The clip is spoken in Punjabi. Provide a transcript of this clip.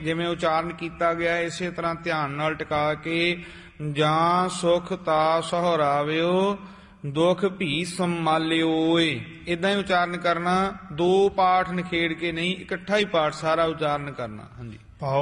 ਜਿਵੇਂ ਉਚਾਰਨ ਕੀਤਾ ਗਿਆ ਇਸੇ ਤਰ੍ਹਾਂ ਧਿਆਨ ਨਾਲ ਟਿਕਾ ਕੇ, ਜਾਂ ਸੁਖ ਤਾ ਸਹੁਰਾਵਿਓ ਦੁੱਖ ਭੀ ਸੰਭਾਲਿਓਏ, ਇਦਾਂ ਹੀ ਉਚਾਰਨ ਕਰਨਾ। ਦੋ ਪਾਠ ਨਿਖੇੜ ਕੇ ਨਹੀਂ, ਇਕੱਠਾ ਹੀ ਪਾਠ ਸਾਰਾ ਉਚਾਰਨ ਕਰਨਾ। ਹਾਂਜੀ।